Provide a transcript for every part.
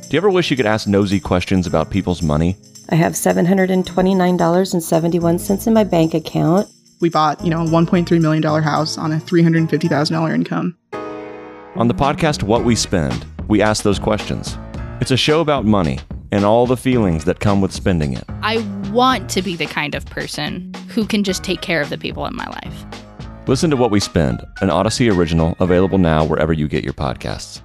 Do you ever wish you could ask nosy questions about people's money? I have $729.71 in my bank account. We bought, a $1.3 million house on a $350,000 income. On the podcast What We Spend, we ask those questions. It's a show about money and all the feelings that come with spending it. I want to be the kind of person who can just take care of the people in my life. Listen to What We Spend, an Odyssey original, available now wherever you get your podcasts.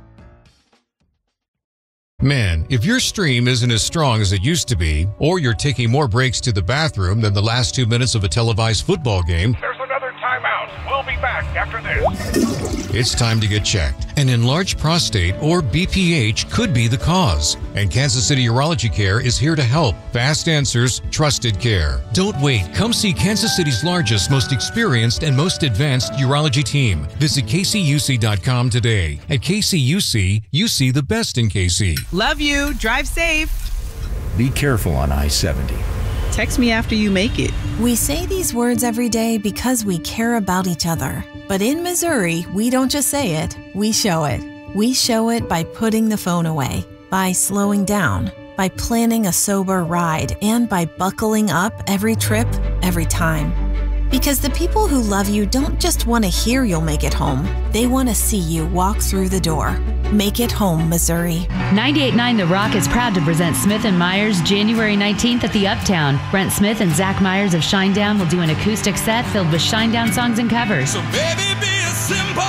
Man, if your stream isn't as strong as it used to be, or you're taking more breaks to the bathroom than the last 2 minutes of a televised football game, there's another timeout. We'll be back after this. It's time to get checked. An enlarged prostate, or BPH, could be the cause. And Kansas City Urology Care is here to help. Fast answers, trusted care. Don't wait. Come see Kansas City's largest, most experienced, and most advanced urology team. Visit kcuc.com today. At KCUC, you see the best in KC. Love you. Drive safe. Be careful on I-70. Text me after you make it. We say these words every day because we care about each other. But in Missouri, we don't just say it, we show it. We show it by putting the phone away, by slowing down, by planning a sober ride, and by buckling up every trip, every time. Because the people who love you don't just want to hear you'll make it home. They want to see you walk through the door. Make it home, Missouri. 98.9 The Rock is proud to present Smith & Myers January 19th at the Uptown. Brent Smith and Zach Myers of Shinedown will do an acoustic set filled with Shinedown songs and covers. So baby, be a simple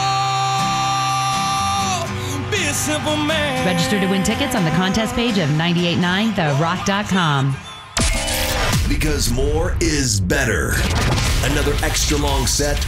man. Register to win tickets on the contest page of 989therock.com. Because more is better. Another extra long set